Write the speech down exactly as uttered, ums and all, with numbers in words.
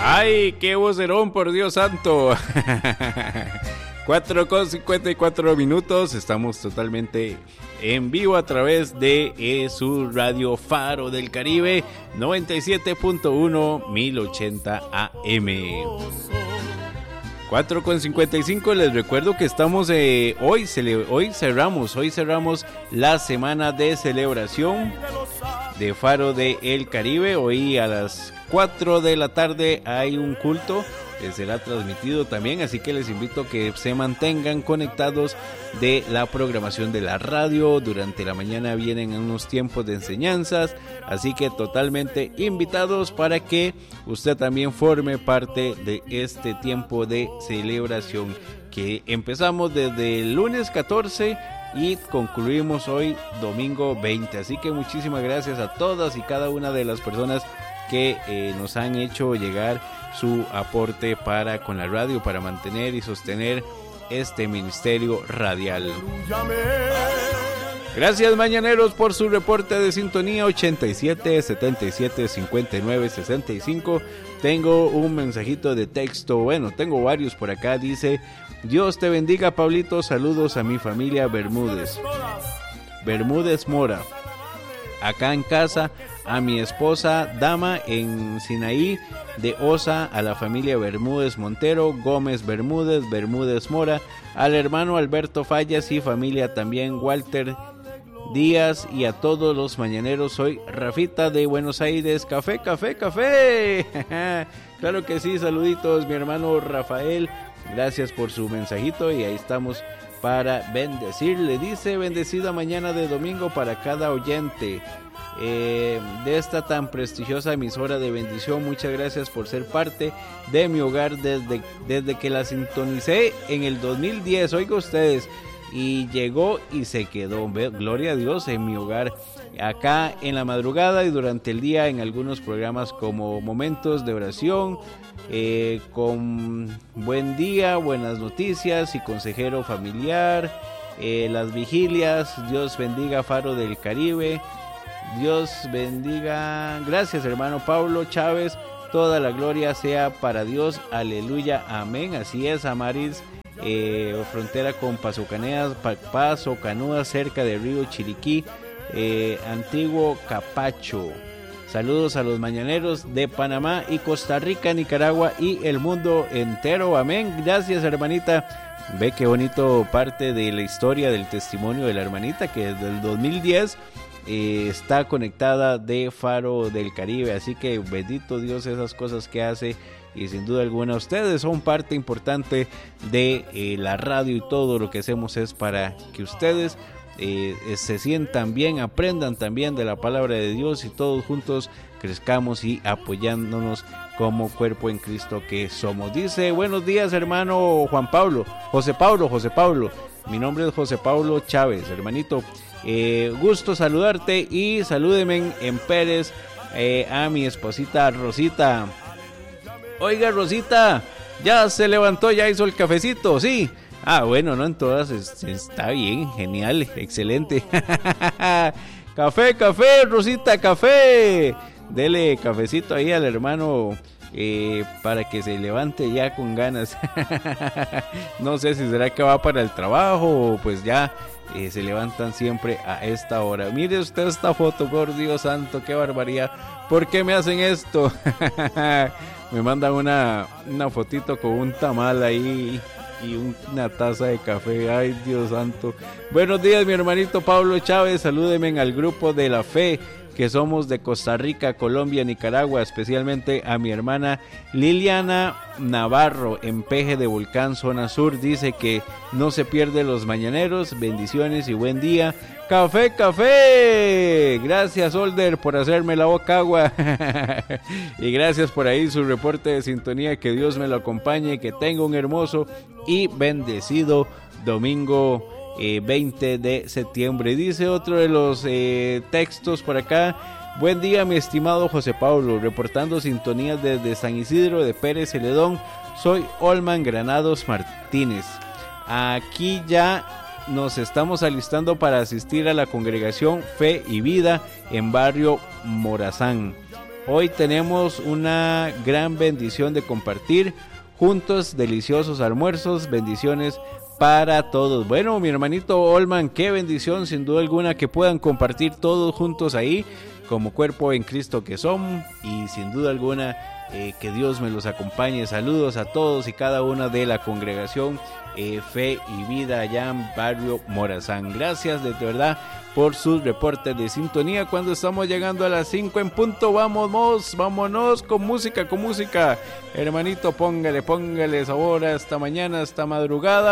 ¡Ay, qué vocerón, por Dios santo! cuatro con cincuenta y cuatro minutos, estamos totalmente en vivo a través de eh, su radio Faro del Caribe, noventa y siete punto uno, mil ochenta A M. cuatro con cincuenta y cinco, les recuerdo que estamos eh, hoy, cele- hoy cerramos, hoy cerramos la semana de celebración de Faro del Caribe. Hoy a las cuatro de la tarde hay un culto que será transmitido también, así que les invito a que se mantengan conectados de la programación de la radio. Durante la mañana vienen unos tiempos de enseñanzas, así que totalmente invitados para que usted también forme parte de este tiempo de celebración que empezamos desde el lunes catorce y concluimos hoy domingo veinte. Así que muchísimas gracias a todas y cada una de las personas que eh, nos han hecho llegar su aporte para con la radio, para mantener y sostener este ministerio radial. Gracias, mañaneros, por su reporte de sintonía. Ochenta y siete, setenta y siete, cincuenta y nueve, sesenta y cinco. Tengo un mensajito de texto, bueno, tengo varios por acá. Dice: Dios te bendiga, Pablito, saludos a mi familia Bermúdez Bermúdez Mora, acá en casa, a mi esposa Dama en Sinaí de Osa, a la familia Bermúdez Montero, Gómez Bermúdez, Bermúdez Mora, al hermano Alberto Fallas y familia también, Walter Díaz, y a todos los mañaneros. Soy Rafita de Buenos Aires. Café, café, café. Claro que sí, saluditos mi hermano Rafael, gracias por su mensajito y ahí estamos para bendecirle. Dice: bendecida mañana de domingo para cada oyente eh, de esta tan prestigiosa emisora de bendición. Muchas gracias por ser parte de mi hogar desde, desde que la sintonicé en el dos mil diez, oiga ustedes, y llegó y se quedó. Gloria a Dios, en mi hogar, acá en la madrugada y durante el día en algunos programas como Momentos de Oración, eh, con Buen Día, Buenas Noticias y Consejero Familiar, eh, las vigilias. Dios bendiga Faro del Caribe. Dios bendiga. Gracias, hermano Pablo Chávez. Toda la gloria sea para Dios. Aleluya, amén. Así es, Amaris. Eh, frontera con Paso Caneas, pa, Paso Canoa, cerca de Río Chiriquí, eh, Antiguo Capacho. Saludos a los mañaneros de Panamá y Costa Rica, Nicaragua y el mundo entero. Amén. Gracias, hermanita. Ve qué bonito parte de la historia del testimonio de la hermanita, que desde el dos mil diez eh, está conectada de Faro del Caribe. Así que bendito Dios esas cosas que hace. Y sin duda alguna ustedes son parte importante de eh, la radio, y todo lo que hacemos es para que ustedes eh, se sientan bien, aprendan también de la palabra de Dios y todos juntos crezcamos y apoyándonos como cuerpo en Cristo que somos. Dice: buenos días, hermano Juan Pablo, José Pablo, José Pablo. Mi nombre es José Pablo Chávez, hermanito. Eh, gusto saludarte y salúdeme en, en Pérez eh, a mi esposita Rosita. Oiga, Rosita, ya se levantó, ya hizo el cafecito, sí. Ah, bueno, no en todas, es, está bien, genial, excelente. Café, café, Rosita, café. Dele cafecito ahí al hermano eh, para que se levante ya con ganas. No sé si será que va para el trabajo o pues ya eh, se levantan siempre a esta hora. Mire usted esta foto, por Dios santo, qué barbaridad. ¿Por qué me hacen esto? Me mandan una, una fotito con un tamal ahí y una taza de café. Ay, Dios santo. Buenos días, mi hermanito Pablo Chávez. Salúdeme al grupo de la fe, que somos de Costa Rica, Colombia, Nicaragua. Especialmente a mi hermana Liliana Navarro en Peje de Volcán, zona sur. Dice que no se pierde los mañaneros. Bendiciones y buen día. Café, café. Gracias, Older, por hacerme la boca agua. Y gracias por ahí su reporte de sintonía. Que Dios me lo acompañe. Que tenga un hermoso y bendecido domingo eh, veinte de septiembre. Dice otro de los eh, textos por acá: buen día, mi estimado José Pablo, reportando sintonías desde San Isidro de Pérez Celedón. Soy Olman Granados Martínez. Aquí ya nos estamos alistando para asistir a la congregación Fe y Vida en barrio Morazán. Hoy tenemos una gran bendición de compartir juntos deliciosos almuerzos, bendiciones para todos. Bueno, mi hermanito Olman, qué bendición sin duda alguna que puedan compartir todos juntos ahí como cuerpo en Cristo que son, y sin duda alguna eh, que Dios me los acompañe. Saludos a todos y cada una de la congregación eh, Fe y Vida allá en Barrio Morazán. Gracias de verdad por sus reportes de sintonía. Cuando estamos llegando a las cinco en punto, vámonos, vámonos con música, con música. Hermanito, póngale, póngale sabor hasta mañana, hasta madrugada.